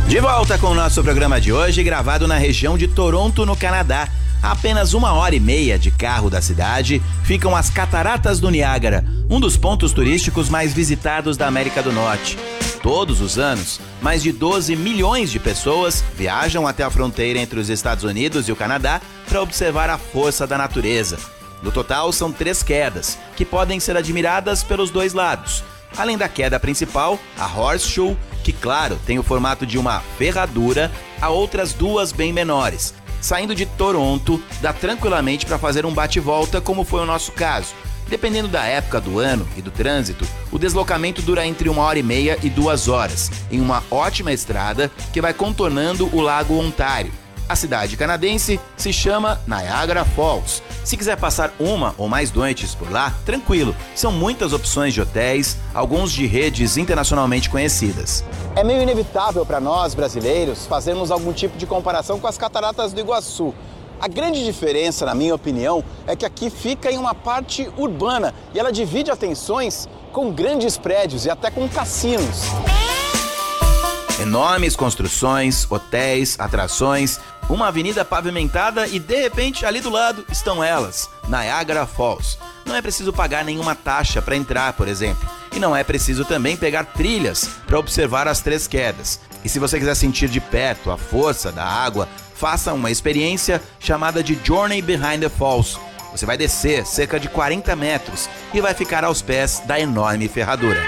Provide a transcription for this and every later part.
De volta com o nosso programa de hoje, gravado na região de Toronto, no Canadá. A apenas 1h30 de carro da cidade ficam as Cataratas do Niágara, um dos pontos turísticos mais visitados da América do Norte. Todos os anos, mais de 12 milhões de pessoas viajam até a fronteira entre os Estados Unidos e o Canadá para observar a força da natureza. No total, são 3 quedas, que podem ser admiradas pelos dois lados. Além da queda principal, a Horseshoe, que claro, tem o formato de uma ferradura, há outras 2 bem menores. Saindo de Toronto, dá tranquilamente para fazer um bate-volta, como foi o nosso caso. Dependendo da época do ano e do trânsito, o deslocamento dura entre 1h30 e 2 horas, em uma ótima estrada que vai contornando o Lago Ontário. A cidade canadense se chama Niagara Falls. Se quiser passar uma ou mais noites por lá, tranquilo. São muitas opções de hotéis, alguns de redes internacionalmente conhecidas. É meio inevitável para nós, brasileiros, fazermos algum tipo de comparação com as Cataratas do Iguaçu. A grande diferença, na minha opinião, é que aqui fica em uma parte urbana e ela divide atenções com grandes prédios e até com cassinos. Enormes construções, hotéis, atrações, uma avenida pavimentada e, de repente, ali do lado estão elas, Niagara Falls. Não é preciso pagar nenhuma taxa para entrar, por exemplo. E não é preciso também pegar trilhas para observar as 3 quedas. E se você quiser sentir de perto a força da água, faça uma experiência chamada de Journey Behind the Falls. Você vai descer cerca de 40 metros e vai ficar aos pés da enorme ferradura.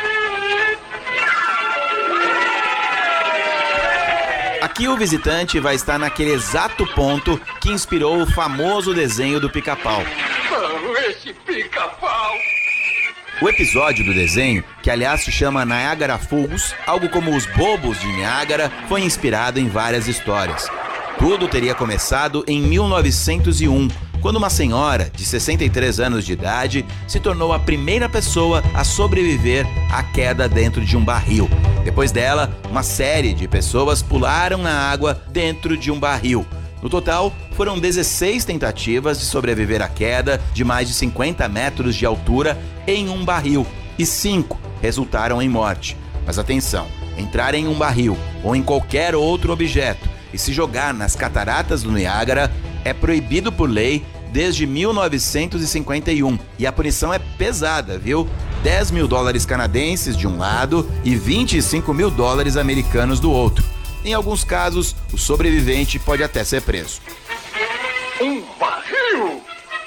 Aqui o visitante vai estar naquele exato ponto que inspirou o famoso desenho do Pica-Pau. Esse Pica-Pau! O episódio do desenho, que aliás se chama Niagara Falls, algo como os Bobos de Niágara, foi inspirado em várias histórias. Tudo teria começado em 1901, quando uma senhora de 63 anos de idade se tornou a primeira pessoa a sobreviver à queda dentro de um barril. Depois dela, uma série de pessoas pularam na água dentro de um barril. No total, foram 16 tentativas de sobreviver à queda de mais de 50 metros de altura em um barril, e 5 resultaram em morte. Mas atenção, entrar em um barril ou em qualquer outro objeto e se jogar nas Cataratas do Niágara é proibido por lei desde 1951, e a punição é pesada, viu? $10 mil canadenses de um lado e $25 mil americanos do outro. Em alguns casos, o sobrevivente pode até ser preso. Um barril?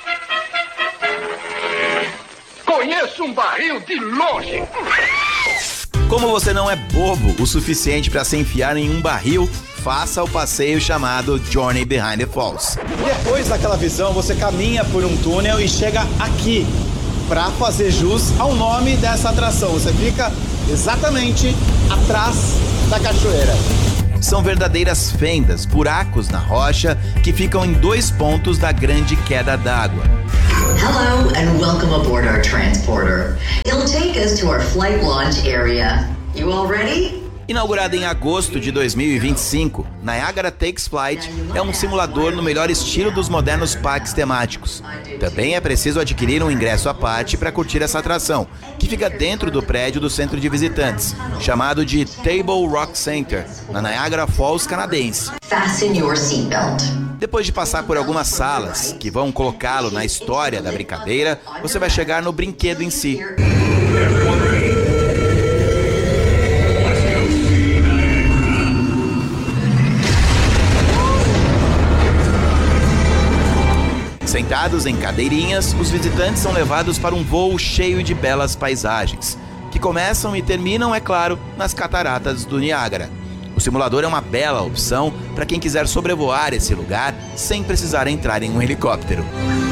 Conheço um barril de longe. Como você não é bobo o suficiente para se enfiar em um barril, faça o passeio chamado Journey Behind the Falls. Depois daquela visão, você caminha por um túnel e chega aqui para fazer jus ao nome dessa atração. Você fica exatamente atrás da cachoeira. São verdadeiras fendas, buracos na rocha que ficam em 2 pontos da grande queda d'água. Hello and welcome aboard our transporter. It'll take us to our flight launch area. You all ready? Inaugurada em agosto de 2025, Niagara Takes Flight é um simulador no melhor estilo dos modernos parques temáticos. Também é preciso adquirir um ingresso à parte para curtir essa atração, que fica dentro do prédio do centro de visitantes, chamado de Table Rock Center, na Niagara Falls canadense. Fasten your seatbelt. Depois de passar por algumas salas que vão colocá-lo na história da brincadeira, você vai chegar no brinquedo em si. Sentados em cadeirinhas, os visitantes são levados para um voo cheio de belas paisagens, que começam e terminam, é claro, nas Cataratas do Niágara. O simulador é uma bela opção para quem quiser sobrevoar esse lugar sem precisar entrar em um helicóptero.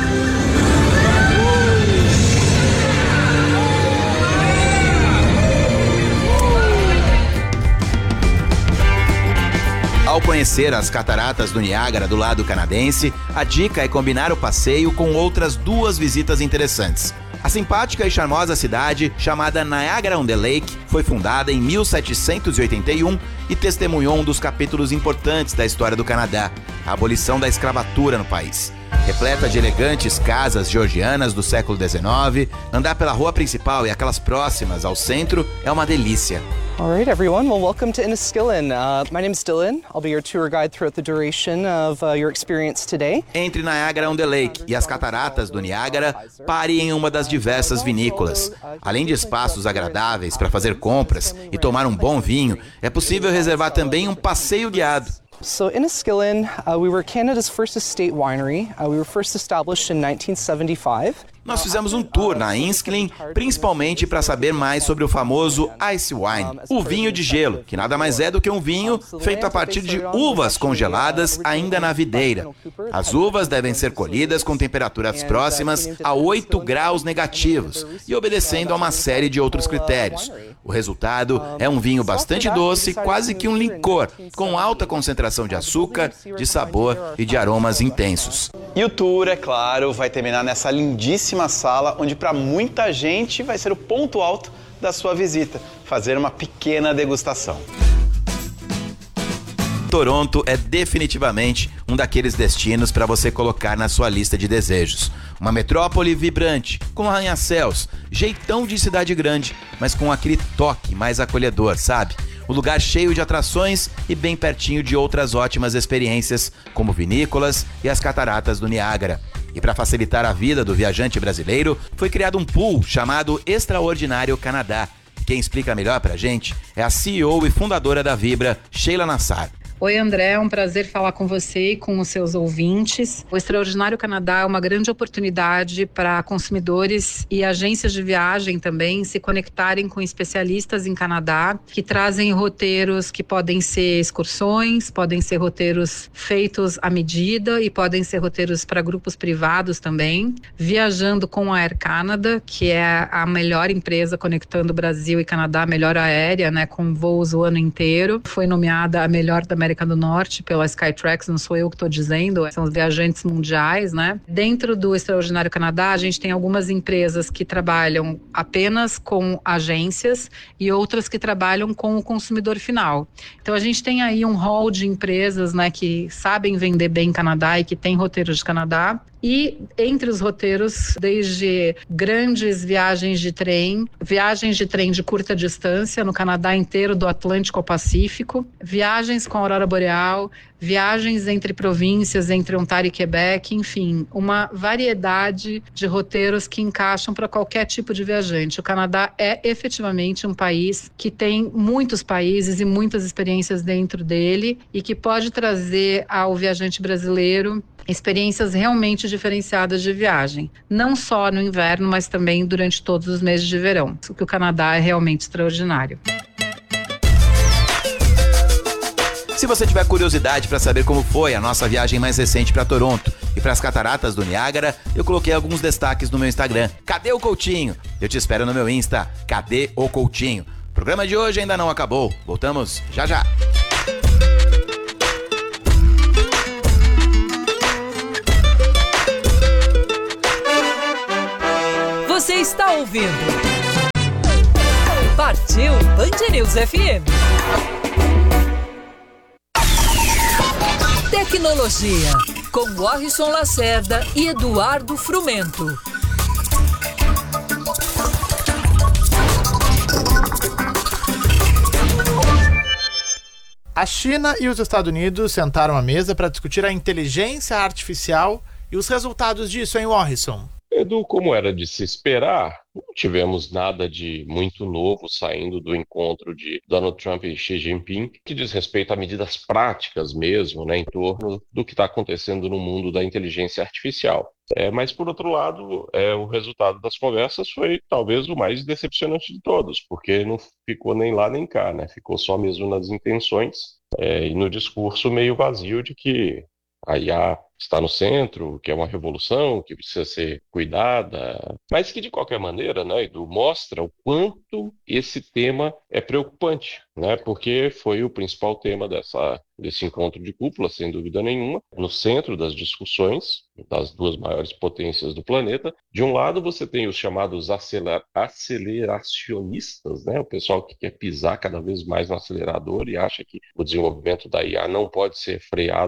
Ao conhecer as Cataratas do Niágara do lado canadense, a dica é combinar o passeio com outras 2 visitas interessantes. A simpática e charmosa cidade, chamada Niagara-on-the-Lake, foi fundada em 1781 e testemunhou um dos capítulos importantes da história do Canadá, a abolição da escravatura no país. repleta de elegantes casas georgianas do século XIX. Andar pela rua principal e aquelas próximas ao centro é uma delícia. All right, everyone. Well, welcome to Enniskillen. My name is Dylan. I'll be your tour guide throughout the duration of your experience today. Entre Niagara-on-the-Lake e as cataratas do Niágara, pare em uma das diversas vinícolas. Além de espaços agradáveis para fazer compras e tomar um bom vinho, é possível reservar também um passeio guiado. So Enniskillen, we were Canada's first estate winery. We were first established in 1975. Nós fizemos um tour na Enniskillen, principalmente para saber mais sobre o famoso Ice Wine, o vinho de gelo, que nada mais é do que um vinho feito a partir de uvas congeladas ainda na videira. As uvas devem ser colhidas com temperaturas próximas a 8 graus negativos e obedecendo a uma série de outros critérios. O resultado é um vinho bastante doce, quase que um licor, com alta concentração de açúcar, de sabor e de aromas intensos. E o tour, é claro, vai terminar nessa lindíssima sala, onde para muita gente vai ser o ponto alto da sua visita, fazer uma pequena degustação. Toronto é definitivamente um daqueles destinos para você colocar na sua lista de desejos. Uma metrópole vibrante, com arranha-céus, jeitão de cidade grande, mas com aquele toque mais acolhedor, sabe? O lugar cheio de atrações e bem pertinho de outras ótimas experiências, como vinícolas e as cataratas do Niágara. E para facilitar a vida do viajante brasileiro, foi criado um pool chamado Extraordinário Canadá. Quem explica melhor pra gente é a CEO e fundadora da Vibra, Sheila Nassar. Oi, André, é um prazer falar com você e com os seus ouvintes. O Extraordinário Canadá é uma grande oportunidade para consumidores e agências de viagem também se conectarem com especialistas em Canadá que trazem roteiros que podem ser excursões, podem ser roteiros feitos à medida e podem ser roteiros para grupos privados também. Viajando com a Air Canada, que é a melhor empresa conectando Brasil e Canadá, a melhor aérea, né, com voos o ano inteiro. Foi nomeada a melhor da América do Norte pela Skytrax, não sou eu que estou dizendo, são os viajantes mundiais, né? Dentro do Extraordinário Canadá, a gente tem algumas empresas que trabalham apenas com agências e outras que trabalham com o consumidor final. Então a gente tem aí um hall de empresas, né, que sabem vender bem Canadá e que tem roteiros de Canadá. E entre os roteiros, desde grandes viagens de trem de curta distância no Canadá inteiro, do Atlântico ao Pacífico, viagens com a aurora boreal, viagens entre províncias, entre Ontário e Quebec, enfim, uma variedade de roteiros que encaixam para qualquer tipo de viajante. O Canadá é efetivamente um país que tem muitos países e muitas experiências dentro dele e que pode trazer ao viajante brasileiro experiências realmente diferenciadas de viagem, não só no inverno, mas também durante todos os meses de verão, o que o Canadá é realmente extraordinário. Se você tiver curiosidade para saber como foi a nossa viagem mais recente para Toronto e para as cataratas do Niágara, eu coloquei alguns destaques no meu Instagram. Cadê o Coutinho? Eu te espero no meu Insta. Cadê o Coutinho? O programa de hoje ainda não acabou. Voltamos já já. Você está ouvindo Partiu Band News FM. Tecnologia, com Warrison Lacerda e Eduardo Frumento. A China e os Estados Unidos sentaram à mesa para discutir a inteligência artificial e os resultados disso, hein, Warrison? Edu, como era de se esperar, não tivemos nada de muito novo saindo do encontro de Donald Trump e Xi Jinping, que diz respeito a medidas práticas mesmo, né, em torno do que está acontecendo no mundo da inteligência artificial. Mas, por outro lado, o resultado das conversas foi talvez o mais decepcionante de todos, porque não ficou nem lá nem cá, né? Ficou só mesmo nas intenções e no discurso meio vazio de que a IA está no centro, que é uma revolução, que precisa ser cuidada, mas que de qualquer maneira, né, Edu, mostra o quanto esse tema é preocupante, né, porque foi o principal tema desse encontro de cúpula, sem dúvida nenhuma, no centro das discussões das duas maiores potências do planeta. De um lado você tem os chamados aceleracionistas, né, o pessoal que quer pisar cada vez mais no acelerador e acha que o desenvolvimento da IA não pode ser freado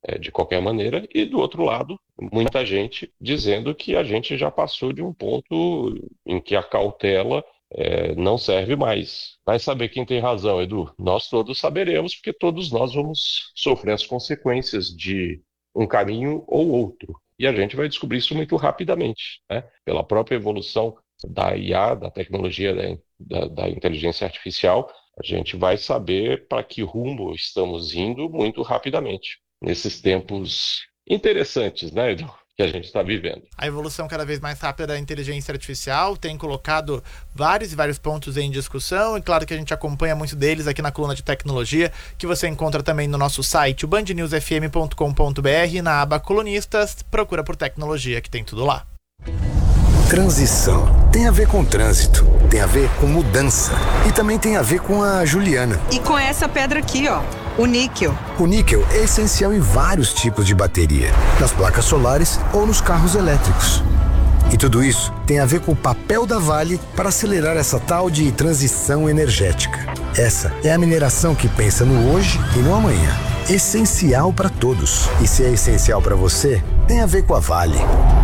de qualquer maneira, e do outro lado, muita gente dizendo que a gente já passou de um ponto em que a cautela não serve mais. Vai saber quem tem razão, Edu? Nós todos saberemos, porque todos nós vamos sofrer as consequências de um caminho ou outro. E a gente vai descobrir isso muito rapidamente, né? Pela própria evolução da IA, da tecnologia da inteligência artificial, a gente vai saber para que rumo estamos indo muito rapidamente. Nesses tempos interessantes, né, Edu, que a gente está vivendo. A evolução cada vez mais rápida da inteligência artificial tem colocado vários pontos em discussão, e claro que a gente acompanha muito deles aqui na coluna de tecnologia, que você encontra também no nosso site, o bandnewsfm.com.br, na aba colunistas, procura por tecnologia, que tem tudo lá. Transição tem a ver com trânsito, tem a ver com mudança e também tem a ver com a Juliana. E com essa pedra aqui, ó, o níquel. O níquel é essencial em vários tipos de bateria, nas placas solares ou nos carros elétricos. E tudo isso tem a ver com o papel da Vale para acelerar essa tal de transição energética. Essa é a mineração que pensa no hoje e no amanhã. Essencial para todos. E se é essencial para você, tem a ver com a Vale.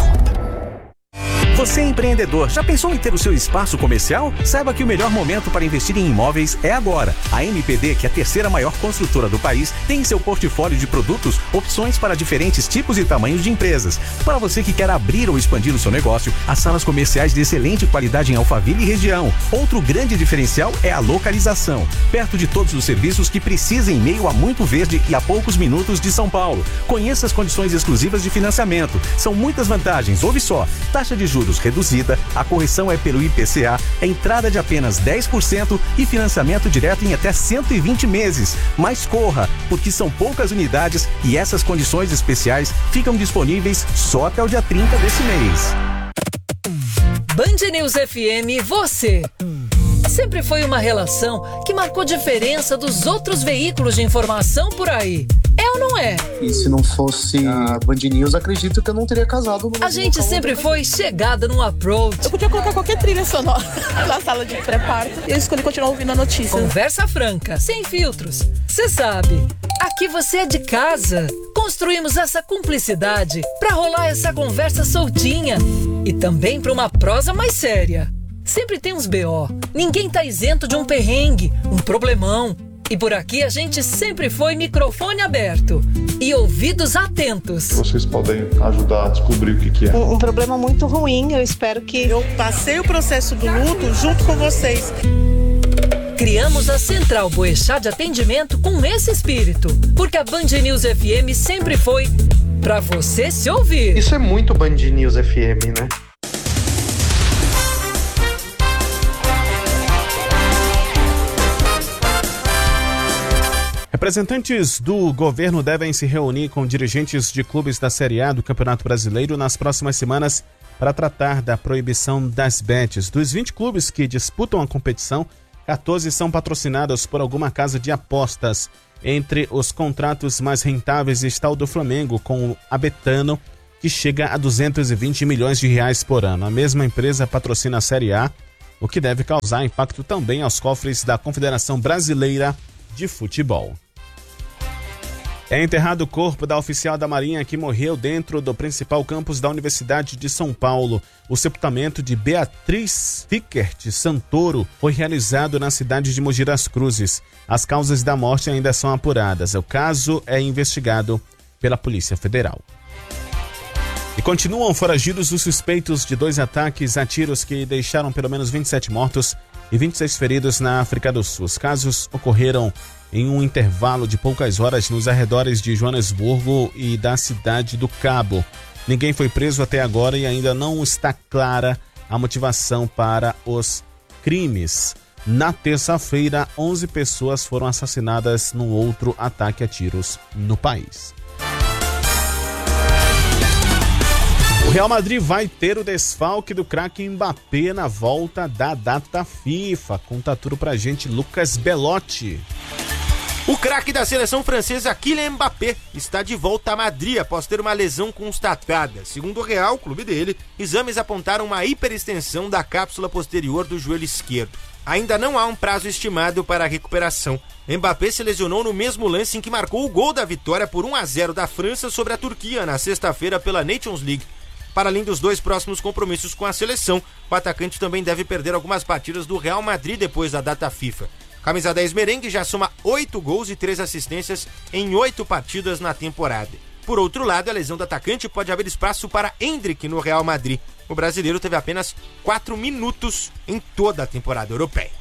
Você é empreendedor, já pensou em ter o seu espaço comercial? Saiba que o melhor momento para investir em imóveis é agora. A MPD, que é a terceira maior construtora do país, tem em seu portfólio de produtos opções para diferentes tipos e tamanhos de empresas. Para você que quer abrir ou expandir o seu negócio, as salas comerciais de excelente qualidade em Alphaville e região. Outro grande diferencial é a localização, perto de todos os serviços que precisa em meio a muito verde e a poucos minutos de São Paulo. Conheça as condições exclusivas de financiamento. São muitas vantagens, ouve só. Taxa de juros reduzida, a correção é pelo IPCA, entrada de apenas 10% e financiamento direto em até 120 meses. Mas corra, porque são poucas unidades e essas condições especiais ficam disponíveis só até o dia 30 desse mês. Band News FM, você. Sempre foi uma relação que marcou diferença dos outros veículos de informação por aí. É ou não é? E se não fosse a Band News, acredito que eu não teria casado. A gente sempre foi chegada no approach. Eu podia colocar qualquer trilha sonora na sala de pré-parto e eu escolhi continuar ouvindo a notícia. Conversa franca, sem filtros. Você sabe, aqui você é de casa. Construímos essa cumplicidade pra rolar essa conversa soltinha e também pra uma prosa mais séria. Sempre tem uns BO. Ninguém tá isento de um perrengue, um problemão. E por aqui a gente sempre foi microfone aberto e ouvidos atentos. Vocês podem ajudar a descobrir o que é. Um problema muito ruim, eu espero que... Eu passei o processo do luto junto com vocês. Criamos a Central Boechat de atendimento com esse espírito, porque a Band News FM sempre foi pra você se ouvir. Isso é muito Band News FM, né? Representantes do governo devem se reunir com dirigentes de clubes da Série A do Campeonato Brasileiro nas próximas semanas para tratar da proibição das bets. Dos 20 clubes que disputam a competição, 14 são patrocinados por alguma casa de apostas. Entre os contratos mais rentáveis está o do Flamengo com a Betano, que chega a 220 milhões de reais por ano. A mesma empresa patrocina a Série A, o que deve causar impacto também aos cofres da Confederação Brasileira de Futebol. É enterrado o corpo da oficial da Marinha que morreu dentro do principal campus da Universidade de São Paulo. O sepultamento de Beatriz Fickert Santoro foi realizado na cidade de Mogi das Cruzes. As causas da morte ainda são apuradas. O caso é investigado pela Polícia Federal. E continuam foragidos os suspeitos de 2 ataques a tiros que deixaram pelo menos 27 mortos e 26 feridos na África do Sul. Os casos ocorreram em um intervalo de poucas horas nos arredores de Joanesburgo e da cidade do Cabo. Ninguém foi preso até agora e ainda não está clara a motivação para os crimes. Na terça-feira, 11 pessoas foram assassinadas num outro ataque a tiros no país. O Real Madrid vai ter o desfalque do craque Mbappé na volta da data FIFA. Conta tudo pra gente, Lucas Belotti. O craque da seleção francesa Kylian Mbappé está de volta a Madrid após ter uma lesão constatada. Segundo o Real, o clube dele, exames apontaram uma hiperextensão da cápsula posterior do joelho esquerdo. Ainda não há um prazo estimado para a recuperação. Mbappé se lesionou no mesmo lance em que marcou o gol da vitória por 1-0 da França sobre a Turquia na sexta-feira pela Nations League. Para além dos 2 próximos compromissos com a seleção, o atacante também deve perder algumas partidas do Real Madrid depois da data FIFA. Camisa 10 merengue já soma 8 gols e 3 assistências em 8 partidas na temporada. Por outro lado, a lesão do atacante pode abrir espaço para Endrick no Real Madrid. O brasileiro teve apenas 4 minutos em toda a temporada europeia.